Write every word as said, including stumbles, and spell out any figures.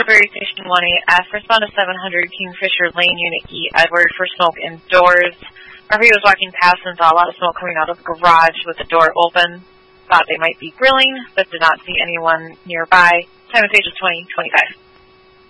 Sudbury Station one eight F, respond to seven hundred Kingfisher Lane, Unit E, Edward, for smoke indoors. Murphy was walking past and saw a lot of smoke coming out of the garage with the door open. Thought they might be grilling, but did not see anyone nearby. Time of page is twenty twenty-five.